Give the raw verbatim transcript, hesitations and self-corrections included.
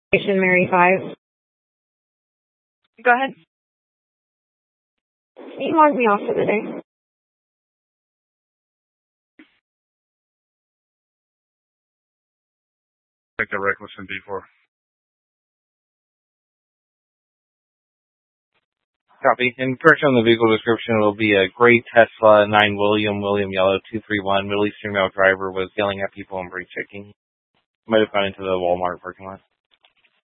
Station Mary five. Go ahead. You want me off for the day? Take a reckless in D four. Copy. In correction on the vehicle description, it will be a gray Tesla, nine William, William Yellow, two three one. Middle Eastern male driver was yelling at people and brake checking. Might have gone into the Walmart parking lot.